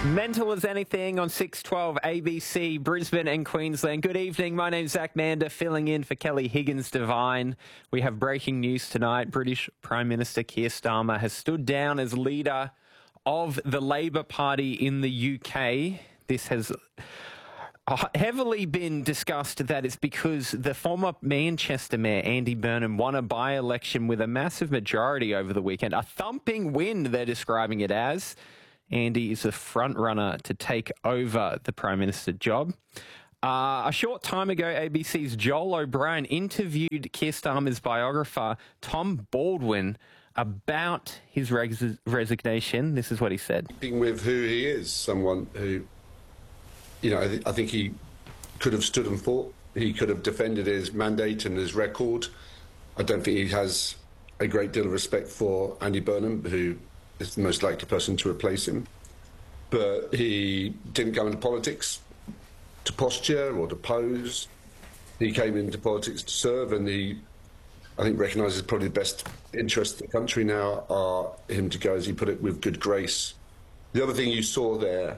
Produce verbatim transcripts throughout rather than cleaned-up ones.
Mental as anything on six twelve A B C, Brisbane and Queensland. Good evening. My name's Zach Mander, filling in for Kelly Higgins-Devine. We have breaking news tonight. British Prime Minister Keir Starmer has stood down as leader of the Labor Party in the U K. This has heavily been discussed that it's because the former Manchester Mayor, Andy Burnham, won a by-election with a massive majority over the weekend. A thumping win, they're describing it as. Andy is the front runner to take over the Prime Minister job. Uh, a short time ago, A B C's Joel O'Brien interviewed Keir Starmer's biographer, Tom Baldwin, about his res- resignation. This is what he said. With who he is, someone who, you know, I, th- I think he could have stood and fought. He could have defended his mandate and his record. I don't think he has a great deal of respect for Andy Burnham, who is the most likely person to replace him. But he didn't go into politics to posture or to pose. He came into politics to serve, and he, I think, recognises probably the best interests of the country now are him to go, as he put it, with good grace. The other thing you saw there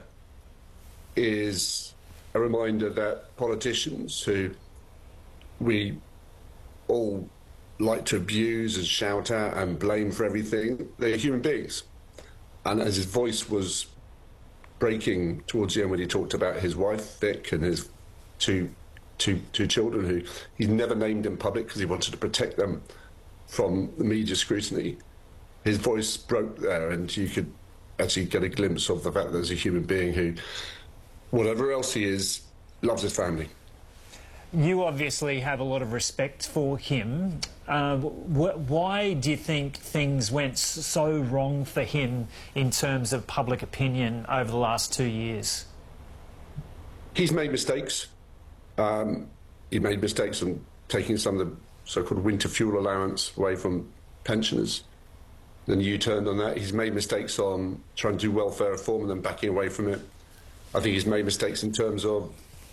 is a reminder that politicians who we all like to abuse and shout at and blame for everything, they're human beings. And as his voice was breaking towards the end when he talked about his wife, Vic, and his two, two, two children, who he's never named in public because he wanted to protect them from the media scrutiny, his voice broke there, and you could actually get a glimpse of the fact that there's a human being who, whatever else he is, loves his family. You obviously have a lot of respect for him. Uh, wh- why do you think things went s- so wrong for him in terms of public opinion over the last two years? He's made mistakes. Um, he made mistakes on taking some of the so-called winter fuel allowance away from pensioners. Then you turned on that. He's made mistakes on trying to do welfare reform and then backing away from it. I think he's made mistakes in terms of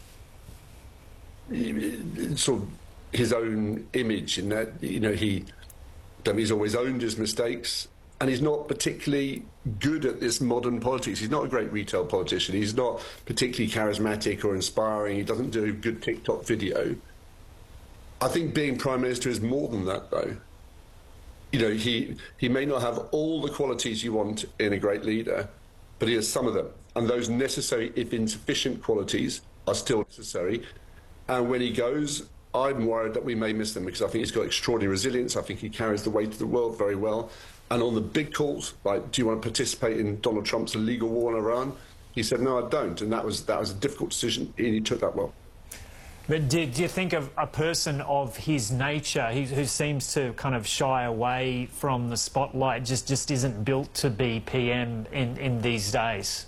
sort of his own image, in that, you know, he he's always owned his mistakes, and he's not particularly good at this modern politics. He's not a great retail politician. He's not particularly charismatic or inspiring. He doesn't do a good TikTok video. I think being Prime Minister is more than that, though. You know, he he may not have all the qualities you want in a great leader, but he has some of them, and those necessary, if insufficient, qualities are still necessary. And when he goes, I'm worried that we may miss them, because I think he's got extraordinary resilience. I think he carries the weight of the world very well. And on the big calls, like, do you want to participate in Donald Trump's illegal war in Iran? He said, no, I don't. And that was that was a difficult decision, and he took that well. But do, do you think of a person of his nature, he, who seems to kind of shy away from the spotlight, just, just isn't built to be P M in, in these days?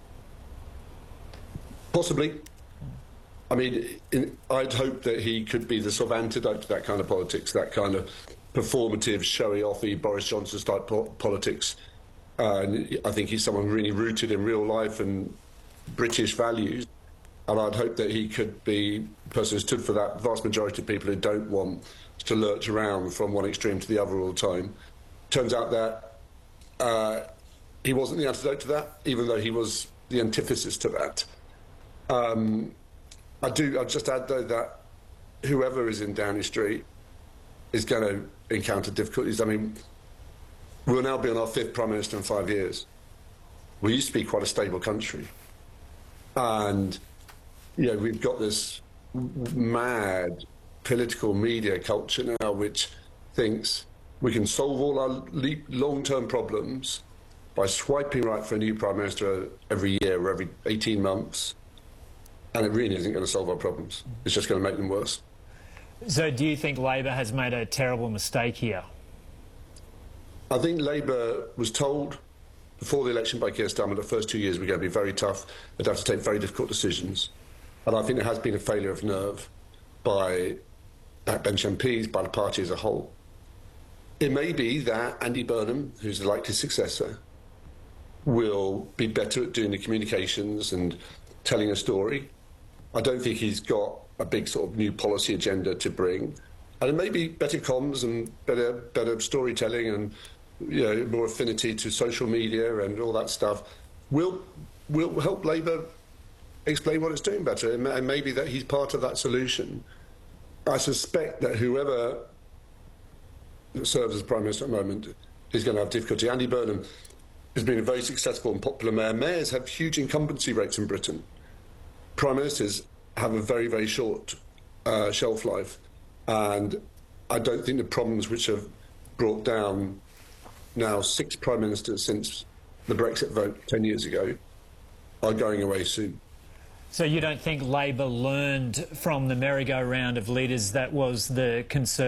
Possibly. I mean, in, I'd hope that he could be the sort of antidote to that kind of politics, that kind of performative, showy-offy, Boris Johnson-type po- politics. Uh, and I think he's someone really rooted in real life and British values. And I'd hope that he could be the person who stood for that vast majority of people who don't want to lurch around from one extreme to the other all the time. Turns out that uh, he wasn't the antidote to that, even though he was the antithesis to that. Um, I do. I'll just add, though, that whoever is in Downing Street is going to encounter difficulties. I mean, we'll now be on our fifth Prime Minister in five years. We used to be quite a stable country. And, you know, we've got this mad political media culture now which thinks we can solve all our long-term problems by swiping right for a new Prime Minister every year or every eighteen months. And it really isn't going to solve our problems. It's just going to make them worse. So do you think Labor has made a terrible mistake here? I think Labour was told before the election by Keir Starmer the first two years were going to be very tough. They'd have to take very difficult decisions. And I think there has been a failure of nerve by backbench M Ps, by the party as a whole. It may be that Andy Burnham, who's the likely successor, will be better at doing the communications and telling a story. I don't think he's got a big sort of new policy agenda to bring. And it may be better comms and better better storytelling and, you know, more affinity to social media and all that stuff. Will will help Labour explain what it's doing better, and maybe that he's part of that solution. I suspect that whoever serves as Prime Minister at the moment is going to have difficulty. Andy Burnham has been a very successful and popular mayor. Mayors have huge incumbency rates in Britain. Prime Ministers have a very, very short uh, shelf life. And I don't think the problems which have brought down now six Prime Ministers since the Brexit vote ten years ago are going away soon. So you don't think Labor learned from the merry-go-round of leaders that was the Conservative